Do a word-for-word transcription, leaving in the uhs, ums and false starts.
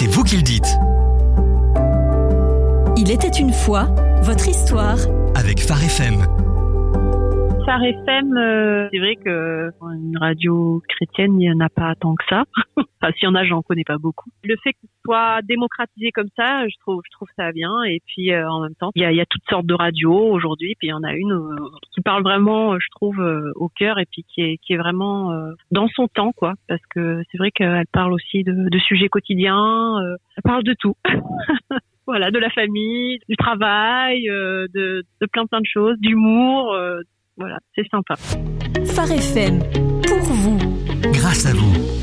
c'est vous qui le dites. Il était une fois, votre histoire. Avec Phare F M. Phare F M, euh, c'est vrai que une radio chrétienne, il n'y en a pas tant que ça. Enfin, s'il y en a, j'en connais pas beaucoup. Le fait que ce soit démocratisé comme ça, je trouve, je trouve ça bien. Et puis, euh, en même temps, il y a, il y a toutes sortes de radios aujourd'hui. Puis il y en a une euh, qui parle vraiment, je trouve, euh, au cœur et puis qui est, qui est vraiment euh, dans son temps, quoi. Parce que c'est vrai qu'elle parle aussi de, de sujets quotidiens. Euh, elle parle de tout. Voilà, de la famille, du travail, euh, de, de plein plein de choses, d'humour. Euh, voilà, c'est sympa. Phare F M, pour vous. Grâce à vous.